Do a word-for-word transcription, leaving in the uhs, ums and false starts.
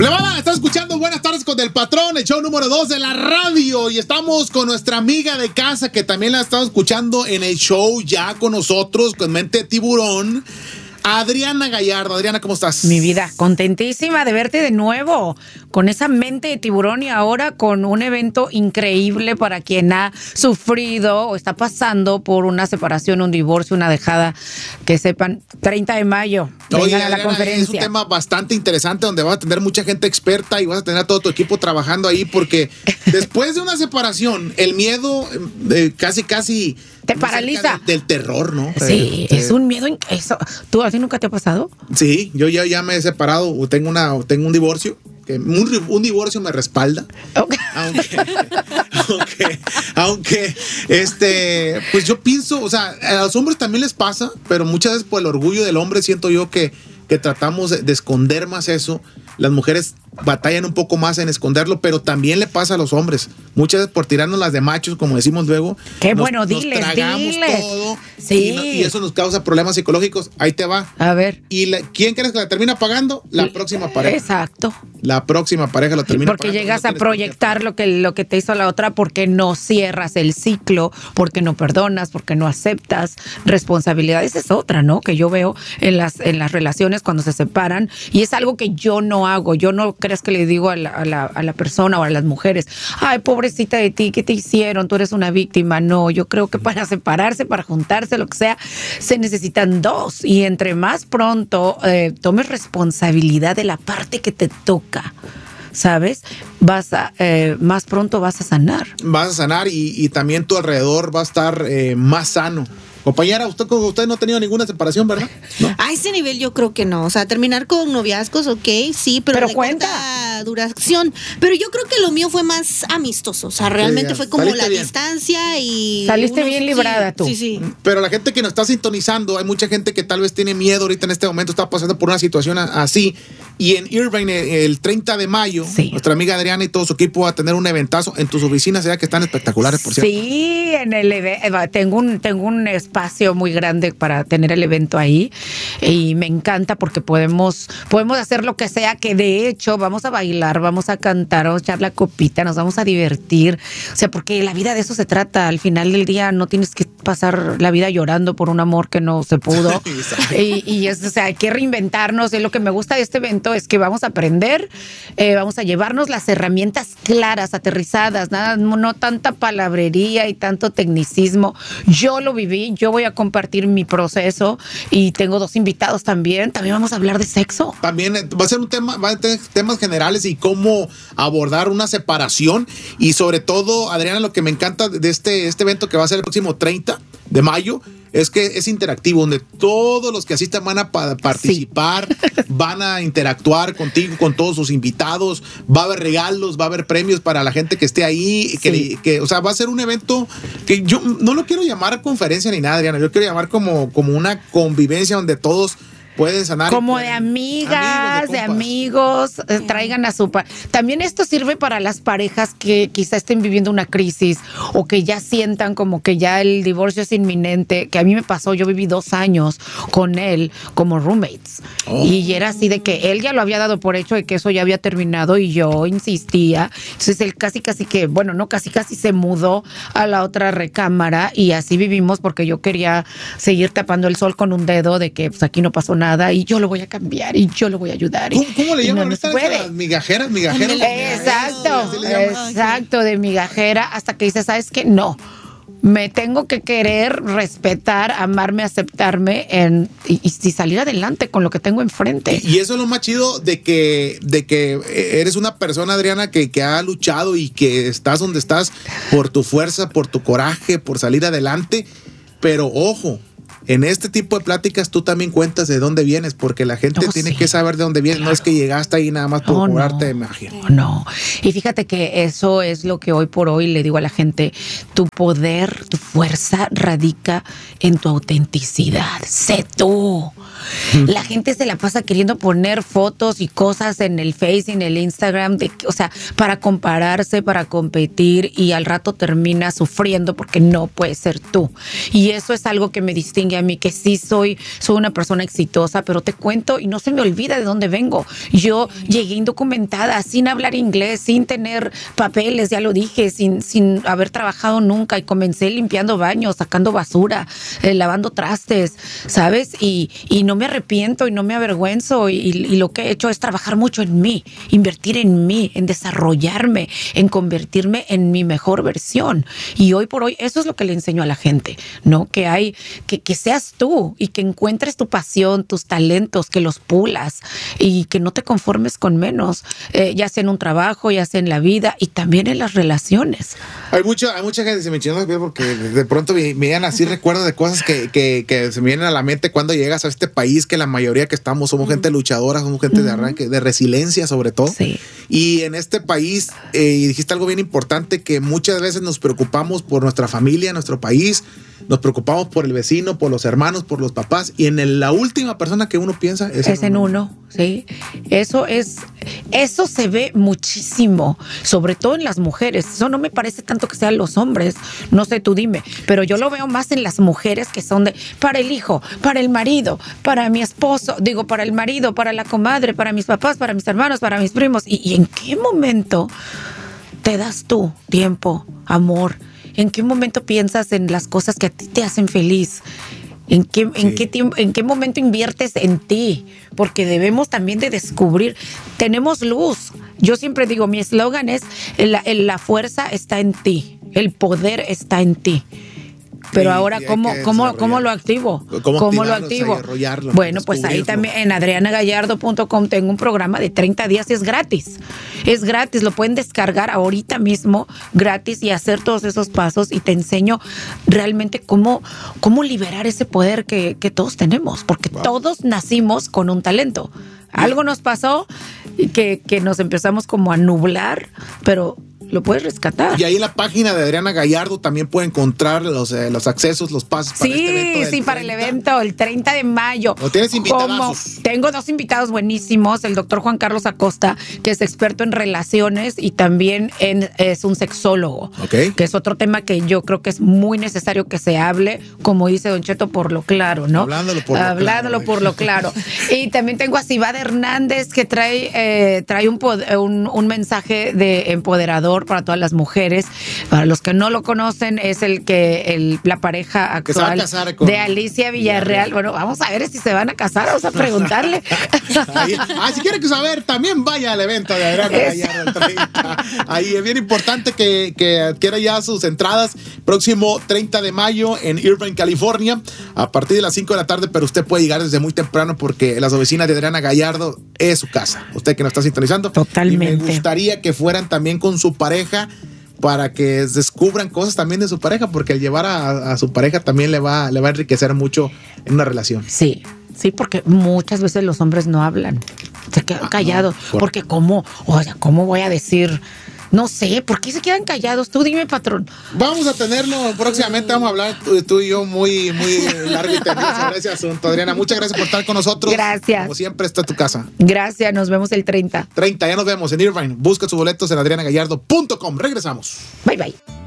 Plebada, está escuchando Buenas Tardes con el Patrón, el show número dos de la radio. Y estamos con nuestra amiga de casa, que también la estamos escuchando en el show ya con nosotros, con Mente de Tiburón, Adriana Gallardo. Adriana, ¿cómo estás? Mi vida, contentísima de verte de nuevo, con esa mente de tiburón y ahora con un evento increíble para quien ha sufrido o está pasando por una separación, un divorcio, una dejada. Que sepan, treinta de mayo, vengan Oye, a la Adriana, conferencia. es un tema bastante interesante donde vas a tener mucha gente experta y vas a tener a todo tu equipo trabajando ahí, porque después de una separación, el miedo eh, casi, casi... Te paraliza. Del, del terror, ¿no? Sí, eh, es un miedo. In- eso. ¿Tú así nunca te ha pasado? Sí, yo ya, ya me he separado, tengo, una, tengo un divorcio. Que un, un divorcio me respalda. Okay. Aunque, aunque, aunque, este, pues yo pienso, o sea, a los hombres también les pasa, pero muchas veces por el orgullo del hombre siento yo que, que tratamos de, de esconder más eso. Las mujeres batallan un poco más en esconderlo, pero también le pasa a los hombres. Muchas veces por tirarnos las de machos, como decimos luego. Qué nos, bueno, diles, nos tragamos diles. todo. Sí. Y, no, y eso nos causa problemas psicológicos. Ahí te va. A ver. ¿Y la, quién crees que la termina pagando? La próxima pareja. Exacto. La próxima pareja lo termina porque pagando. llegas No a proyectar lo que, lo que te hizo la otra, porque no cierras el ciclo, porque no perdonas, porque no aceptas responsabilidades. Es otra, ¿no? Que yo veo en las, en las relaciones cuando se separan, y es algo que yo no hago. Yo no crees que le digo a la, a la, a la persona o a las mujeres, ay, pobrecita de ti, ¿qué te hicieron? Tú eres una víctima. No, yo creo que para separarse, para juntarse, lo que sea, se necesitan dos, y entre más pronto eh, tomes responsabilidad de la parte que te toca, ¿sabes? Vas a, eh, más pronto vas a sanar. Vas a sanar y, y también tu alrededor va a estar eh, más sano. Compañera, usted, usted no ha tenido ninguna separación, ¿verdad? ¿No? A ese nivel yo creo que no. O sea, terminar con noviazgos, ok, sí, pero, Pero de cuenta. corta duración. Pero yo creo que lo mío fue más amistoso. O sea, realmente Sí, fue como saliste la bien. distancia y... Saliste uno- bien sí, librada tú. Sí, sí. Pero la gente que nos está sintonizando, hay mucha gente que tal vez tiene miedo ahorita en este momento, está pasando por una situación a- así. Y en Irvine, el treinta de mayo, Sí. nuestra amiga Adriana y todo su equipo va a tener un eventazo en tus oficinas, ya que están espectaculares, por cierto. Sí, en el eve- eh, tengo un tengo un espacio muy grande para tener el evento ahí, y me encanta porque podemos podemos hacer lo que sea, que de hecho vamos a bailar, vamos a cantar, vamos a echar la copita, nos vamos a divertir. O sea, porque la vida de eso se trata. Al final del día no tienes que pasar la vida llorando por un amor que no se pudo. y, y es, o sea, hay que reinventarnos. Y lo que me gusta de este evento es que vamos a aprender, eh, vamos a llevarnos las herramientas claras, aterrizadas, nada, no, no tanta palabrería y tanto tecnicismo. Yo lo viví, yo voy a compartir mi proceso y tengo dos invitados también. También vamos a hablar de sexo. También eh, va a ser un tema, va a tener temas generales y cómo abordar una separación. Y sobre todo, Adriana, lo que me encanta de este, este evento que va a ser el próximo treinta de mayo es que es interactivo, donde todos los que asistan van a pa- participar, sí. van a interactuar contigo, con todos sus invitados, va a haber regalos, va a haber premios para la gente que esté ahí, sí. que, que, o sea, va a ser un evento que yo no lo quiero llamar conferencia ni nada, Adriana, yo quiero llamar como, como una convivencia donde todos pueden sanar. Como pueden, de amigas, amigos, de, de amigos, eh, traigan a su... Pa- También esto sirve para las parejas que quizá estén viviendo una crisis o que ya sientan como que ya el divorcio es inminente, que a mí me pasó, yo viví dos años con él como roommates. Oh. Y era así de que él ya lo había dado por hecho de que eso ya había terminado y yo insistía. Entonces él casi casi que, bueno, no casi casi se mudó a la otra recámara y así vivimos porque yo quería seguir tapando el sol con un dedo de que pues aquí no pasó nada. Nada, y yo lo voy a cambiar y yo lo voy a ayudar. ¿Cómo, cómo le llaman? No Las migajeras, migajeras. Exacto, exacto, de migajera, hasta que dice, ¿sabes qué? No, me tengo que querer, respetar, amarme, aceptarme en, y, y salir adelante con lo que tengo enfrente. Y, y eso es lo más chido de que, de que eres una persona, Adriana, que, que ha luchado y que estás donde estás por tu fuerza, por tu coraje, por salir adelante. Pero ojo, en este tipo de pláticas tú también cuentas de dónde vienes, porque la gente oh, tiene sí. que saber de dónde vienes. Claro. No es que llegaste ahí nada más por oh, cobrarte no. de magia. Oh, no. Y fíjate que eso es lo que hoy por hoy le digo a la gente. Tu poder, tu fuerza radica en tu autenticidad. Sé tú. La gente se la pasa queriendo poner fotos y cosas en el Face y en el Instagram, de, o sea, para compararse, para competir, y al rato termina sufriendo porque no puedes ser tú. Y eso es algo que me distingue a mí, que sí soy, soy una persona exitosa, pero te cuento y no se me olvida de dónde vengo. Yo llegué indocumentada, sin hablar inglés, sin tener papeles, ya lo dije, sin, sin haber trabajado nunca, y comencé limpiando baños, sacando basura, eh, lavando trastes, ¿sabes? Y, y no me arrepiento y no me avergüenzo, y, y lo que he hecho es trabajar mucho en mí, invertir en mí, en desarrollarme, en convertirme en mi mejor versión. Y hoy por hoy eso es lo que le enseño a la gente, ¿no? Que hay, que, que seas tú y que encuentres tu pasión, tus talentos, que los pulas y que no te conformes con menos, eh, ya sea en un trabajo, ya sea en la vida y también en las relaciones. Hay mucha, hay mucha gente, se me echó porque de pronto me, me llegan así recuerdos de cosas que, que, que se me vienen a la mente cuando llegas a este país, que la mayoría que estamos somos mm. gente luchadora, somos gente mm. de arranque, de resiliencia sobre todo. Sí. Y en este país, eh, y dijiste algo bien importante, que muchas veces nos preocupamos por nuestra familia, nuestro país, nos preocupamos por el vecino, por los hermanos, por los papás, y en el, la última persona que uno piensa es, es en uno. uno, sí. Eso es, eso se ve muchísimo, sobre todo en las mujeres. Eso no me parece tanto que sean los hombres, no sé, tú dime, pero yo lo veo más en las mujeres, que son de, para el hijo, para el marido, para mi esposo, digo, para el marido, para la comadre, para mis papás, para mis hermanos, para mis primos. ¿Y, y en qué momento te das tú tiempo, amor? ¿En qué momento piensas en las cosas que a ti te hacen feliz? ¿En qué, sí. en qué tiempo, en qué momento inviertes en ti? Porque debemos también de descubrir. Tenemos luz. Yo siempre digo, mi eslogan es, la, la fuerza está en ti, el poder está en ti. Pero y, ahora, y ¿cómo, cómo, ¿cómo lo activo? ¿Cómo, ¿Cómo lo activo? Bueno, pues ahí también en adriana gallardo punto com tengo un programa de treinta días y es gratis. Es gratis, lo pueden descargar ahorita mismo gratis y hacer todos esos pasos, y te enseño realmente cómo, cómo liberar ese poder que, que todos tenemos, porque wow. todos nacimos con un talento. Algo nos pasó que, que nos empezamos como a nublar, pero lo puedes rescatar. Y ahí en la página de Adriana Gallardo también puede encontrar los, eh, los accesos, los pasos para sí, este evento. Sí, sí, para el evento, el treinta de mayo. ¿O tienes invitados? Tengo dos invitados buenísimos, el doctor Juan Carlos Acosta, que es experto en relaciones y también en, es un sexólogo, okay. que es otro tema que yo creo que es muy necesario que se hable, como dice Don Cheto, por lo claro, ¿no? Hablándolo por Hablándolo lo claro. por lo claro. Y también tengo a Cibad Hernández, que trae, eh, trae un, un, un mensaje de empoderador para todas las mujeres. Para los que no lo conocen, es el que el, la pareja actual de Alicia Villarreal. Villarreal. Bueno, vamos a ver si se van a casar, vamos a preguntarle. Ahí, ah, si quieren saber, también vaya al evento de Adriana Gallardo treinta. Ahí es bien importante que, que adquiera ya sus entradas. Próximo treinta de mayo en Irvine, California, a partir de las cinco de la tarde, pero usted puede llegar desde muy temprano porque las oficinas de Adriana Gallardo es su casa. Usted que nos está sintonizando. Totalmente. Y me gustaría que fueran también con su pareja, para que descubran cosas también de su pareja, porque el llevar a, a su pareja también le va, le va a enriquecer mucho en una relación. Sí, sí, porque muchas veces los hombres no hablan, se quedan ah, callados, no, por... porque cómo, o sea, ¿cómo voy a decir? No sé, ¿por qué se quedan callados? Tú dime, patrón. Vamos a tenerlo próximamente, vamos a hablar tú, tú y yo muy, muy largo y tendido sobre ese asunto. Adriana, muchas gracias por estar con nosotros. Gracias. Como siempre, está tu casa. Gracias, nos vemos el treinta. treinta, ya nos vemos en Irvine. Busca sus boletos en adriana gallardo punto com. Regresamos. Bye, bye.